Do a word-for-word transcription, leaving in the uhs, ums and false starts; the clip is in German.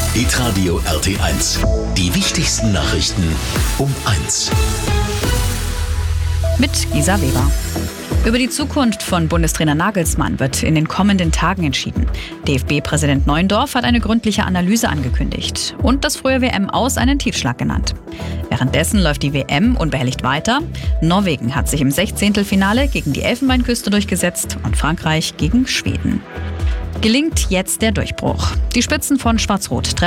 Hitradio R T eins. Die wichtigsten Nachrichten um eins. Mit Gisa Weber. Über die Zukunft von Bundestrainer Nagelsmann wird in den kommenden Tagen entschieden. D F B-Präsident Neuendorf hat eine gründliche Analyse angekündigt und das frühe W M-Aus einen Tiefschlag genannt. Währenddessen läuft die W M unbehelligt weiter. Norwegen hat sich im Sechzehntelfinale gegen die Elfenbeinküste durchgesetzt und Frankreich gegen Schweden. Gelingt jetzt der Durchbruch? Die Spitzen von Schwarz-Rot